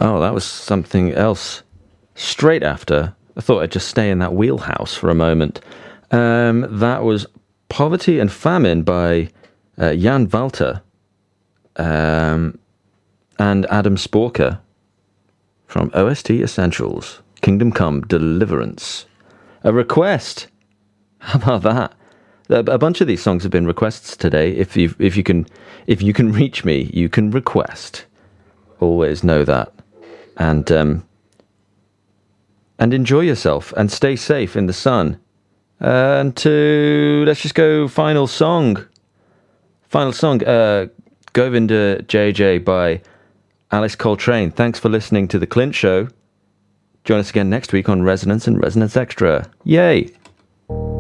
Oh, that was something else. Straight after, I thought I'd just stay in that wheelhouse for a moment. That was Poverty and Famine by Jan Walter and Adam Sporker from OST Essentials. Kingdom Come Deliverance. A request. How about that? A bunch of these songs have been requests today. If you can reach me, you can request. Always know that. And enjoy yourself and stay safe in the sun. Let's just go final song. Govinda JJ by Alice Coltrane. Thanks for listening to The Clint Show. Join us again next week on Resonance and Resonance Extra. Yay!